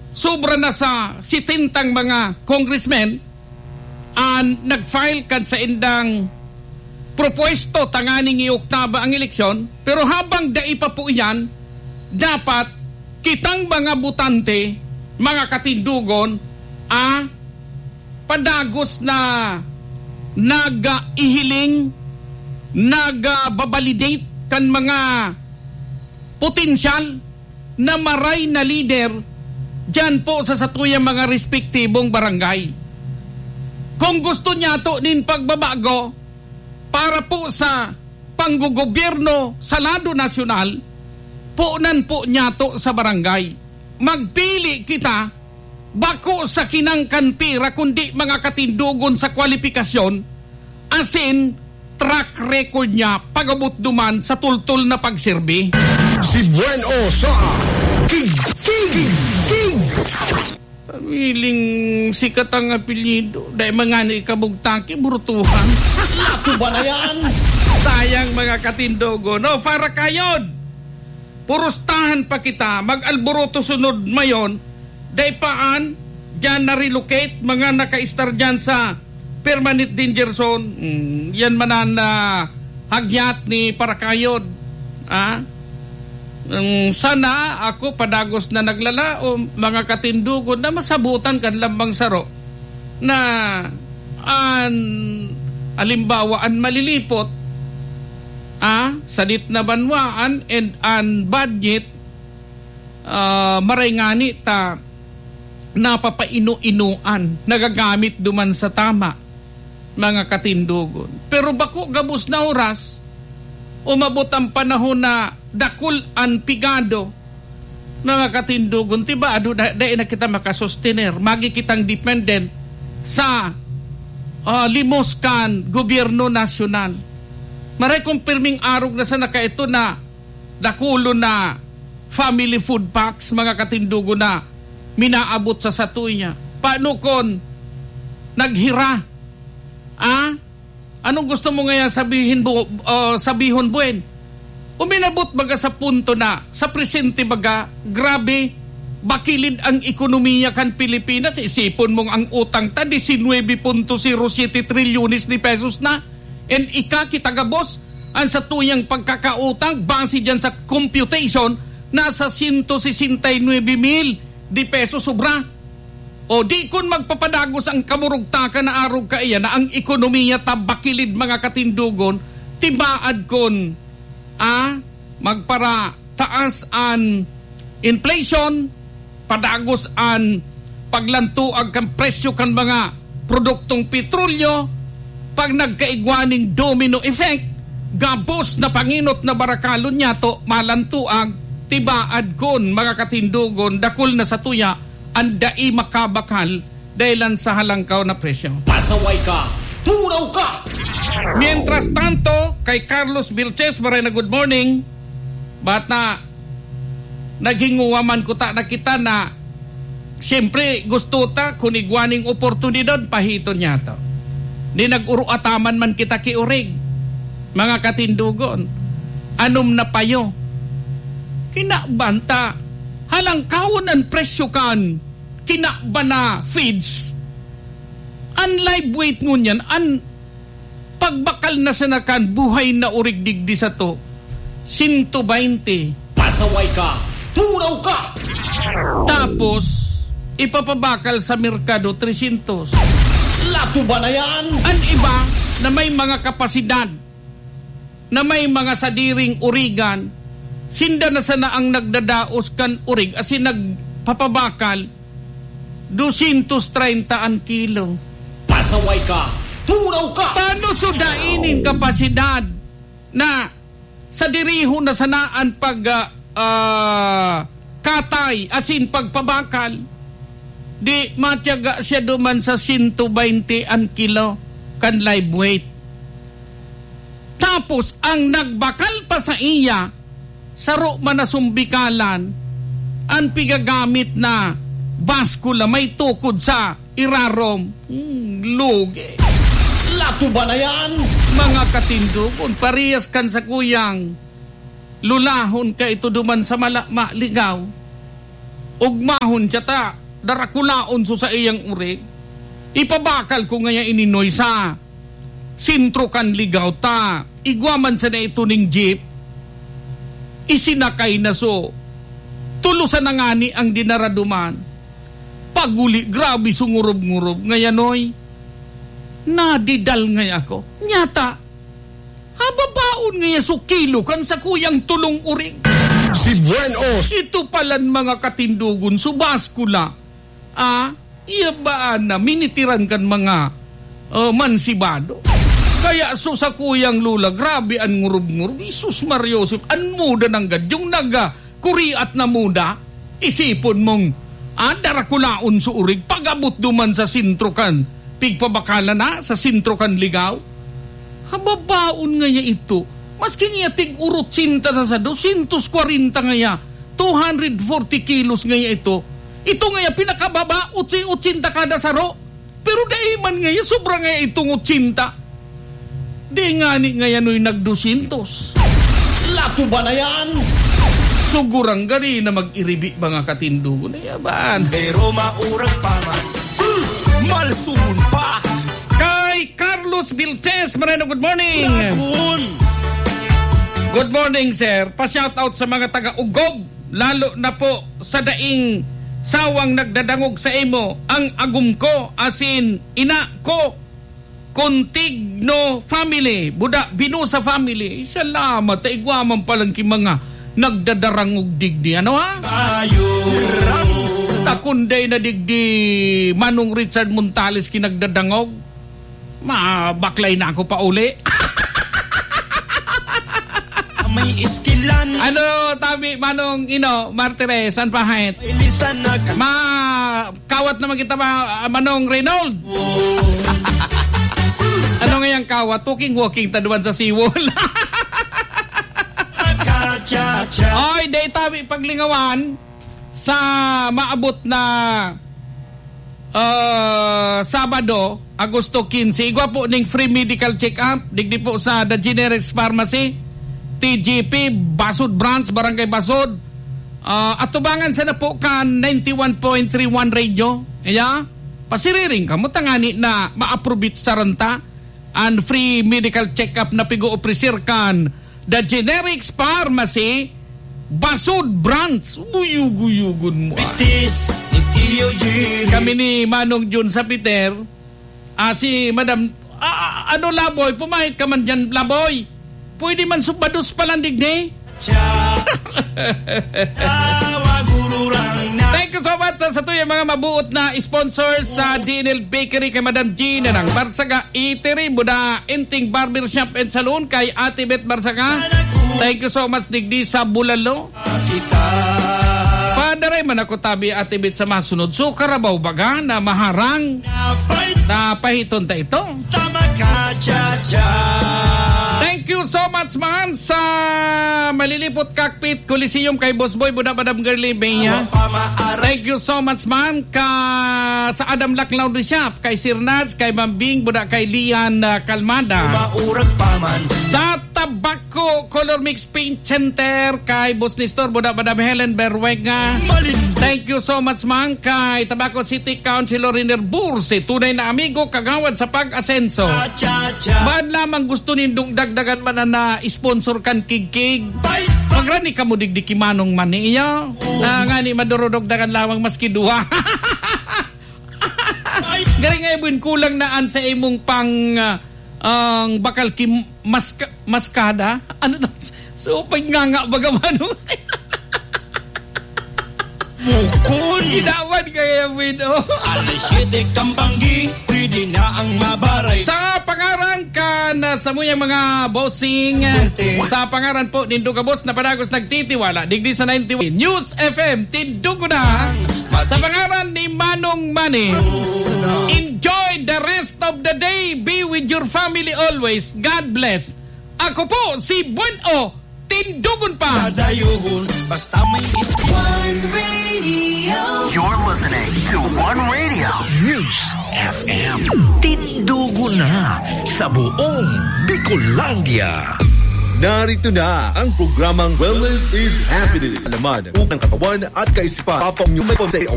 sobra na sa 70 mga congressmen nag-file kan sa indang propuesto tanganing i-Oktaba ang eleksyon, pero habang dai pa po yan, dapat kitang mga butante, mga katindugon, padagos na nag-ihiling, nag-babalidate kan mga potensyal na maray na leader dyan po sa satuyang mga respektibong barangay. Kung gusto niya to nin pagbabago para po sa panggogobyerno sa lado nasyonal, puunan po niya to sa barangay. Magpili kita bako sa kinangkan pira kundi mga katindugon sa kwalifikasyon asin track record niya pagabot duman sa tultul na pagserbi. Si Bueno sa King. Pamiling sikat ang apelyido. Dahil mga ikabugtaki, burutuhan. Lato ba na yan? Sayang mga katindogo. No, para kayod. Purustahan pa kita. Mag-alburuto sunod mayon. Dahil paan, dyan na-relocate. Mga naka-star dyan sa permanent danger zone. Yan manan na hagyat ni para kayod. Sana ako padagos na naglala o mga katindugo na masabutan kan lambang saro na alimbawa malilipot sadit na banwaan and budget maray ngani ta napapainu-inuan nagagamit duman sa tama mga katindugon. Pero bako gabos na oras umabot ang panahon na dakul an pigado mga katindugon, tiba dahil na kita makasustener, magi kitang dependent sa limos kan gobyerno nasyonal. Maray kumpirming arog na sa naka ito na dakulo na family food packs mga katindugon na minaabot sa satuya. Paano kon naghira? Anong gusto mo ngayon sabihon buen? Uminabot baga sa punto na sa presente baga, grabe, bakilid ang ekonomiya kan Pilipinas. Isipon mong ang utang ta, 19.07 trilyones ni pesos na. And kitagabos, ang sa tuyang pagkakautang, base dyan sa computation, nasa 169 mil di pesos sobra. O di kun magpapadagos ang kamurugtaka na arog ka iya na ang ekonomiya tabakilid mga katindugon, tibaad kon magpara taas an inflation, padagos an paglantuag kan presyo kan mga produktong petrolyo, pag nagkaigwaning domino effect, gabos na panginot na barakalon niya to malantuag, tibaad kon mga katindugon, dakul na sa tuya, andai makabakal dahilan sa halangkaw na presyo. Pasaway ka, tunaw ka! Mientras tanto, kay Carlos Vilches, maray na good morning. Bata, naghinguwaman ko ta na kita na siyempre gusto ta kunigwaning oportunidad, pahiton niya to. Di nag-uruataman man kita kiurig. Mga katindugon, anom na payo. Kinabanta, halangkawon ang presyo kan kinabana feeds. An live weight ngunyan, an pagbakal na sanakan buhay na urig digdi sa to 120. Pasaway ka, tunaw ka! Tapos ipapabakal sa merkado 300. Lato ba na yan? An iba na may mga kapasidad, na may mga sadiring urigan, sinda na sana ang nagdadaos kan urig asin nagpapabakal 230 ang kilo. Pasaway ka, tunaw ka! Paano sudainin kapasidad na sa diriho na sanaan pag katay asin pagpabakal, di matyaga siya duman sa 120 ang kilo kan live weight. Tapos ang nagbakal pa sa iya saro man na sumbikalan ang pigagamit na baskula may tukod sa irarom. Lugi. Lato ba na yan? Mga katindugon, parehas kan sa kuyang lulahon ka ito duman sa maligaw. ugmahon siya ta, darakulaon so sa iyang urig, ipabakal ko nga ininoy sa sintro kan ligaw ta, igwaman sa na ito ning jeep, isinakay na so, tulusan na nga ni ang dinaraduman, paguli, grabe sungurob-ngurob, ngayanoy, nadidal ngay ako, nyata, hababaon ngay so kilo kan sa kuyang tulong urig. Si Buenos. Ito palan mga katindugon, subaskula. Iyabaan na, minitiran kan mga mansibado. Kaya so sa kuyang lula, grabe an ngurub-ngurub. Isus Mariosip, an muda ng gad. Yung kuriat na muda, isipon mong, darakulaon sa urig, pagabot duman sa sintro kan, pigpabakala na, sa sintro kan ligaw. Hababaon nga ito. Maski nga tig-urot sinta na sa 240 nga 240 kilos nga ito. Ito nga pinakababa, 80 kada saro. Pero daiman nga sobra nga itong 80. Di nga ni nga yano'y nag-200. Lato ba na yan? Sugurang gari na mag-iribi mga katindugo na yaban. Pero maurang paman, malsumun pa. Kay Carlos Vilches, Moreno, good morning. Lagun. Good morning, sir. Pa-shoutout sa mga taga-Ugob, lalo na po sa daing sawang nagdadangog sa imo, ang agum ko, asin, ina ko, Contigno family, Buda, Binusa family. Salamat, taigwaman palang ki mga nagdadarangog digdi. Ano ha? Takunday na digdi Manong Richard Montales kinagdadangog. Mabaklay na ako pa uli. May iskilan. Ano, tabi, Manong, Martires, san pahit? Kawat naman kita Manong Reynold. Ano ngayang kawat? Walking, taduan sa siwol. Oy, day tabi, paglingawan, sa maabot na Sabado, Agosto 15, igwa po ning free medical check-up, digdi po sa The Generics Pharmacy, TGP, Basud Branch, Barangay Basud. Atubangan sa na po ka 91.31 radio. Pasiriring ka mo tangani na ma-approve sa renta and free medical check-up na pigo-opresir kan The Generics Pharmacy, Basud Branch. Uyug-uyugun mo. Kami ni Manong Jun sa Peter. Si Madam, Laboy, pumahit ka man dyan, Laboy. Pwede man subados palandig ni. Thank you so much sa tuyo mga mabuot na sponsors sa DNL Bakery kay Madam Gina ng Barsaga Eatery, Buda Inting Barbershop and Salon kay Ate Beth Barsaga. Thank you so much digdi sa Bulalo. Padaray man ako tabi Ate Beth sa masunod. So karabaw baga na maharang na pahiton ta ito. Thank you so much man sa Malilipot Cockpit Coliseum kay Boss Boy Buda Madam Girlie Benya. Thank you so much man sa Adam Lack Laundry Shop kay Sir Nats, kay Mambing Buda, kay Lian Kalmada. Sa Tabacco Color Mix Paint Center kay Boss Nestor Buda Madam Helen Berwega. Thank you so much man kay Tabacco City Councilor Riner Burse, tunay na amigo kagawad sa pag-asenso. Bad lamang gusto nindong dagdagan man na sponsor kan kig-kig. Magrani ka mo digdiki manong mani iyo. Nga ni madurodog dagan lawang maski duha. Garing ay buin kulang naan sa imong pang ang bakal ki maskada. Ano to? So pagnganga baga mano. Mukun. Inawan kaya wido. Alisite kampanggi, pwede na ang mabaray. Sa pangaran ka na sa muyang mga bossing, sa pangaran po Ninduga Boss na padagos nagtitiwala, digdi sa 91 News FM, Tindugo na. Sa pangaran ni Manong Mani, enjoy the rest of the day. Be with your family always. God bless. Ako po si Bueno. Tindugon pa. Dadayuhon, basta may One Radio. You're listening to One Radio News FM. Tindugo na sa buong Bicolandia. Narito na ang programang Wellness is Happiness. Alaman, upang katawan at kaisipan. Papang yung may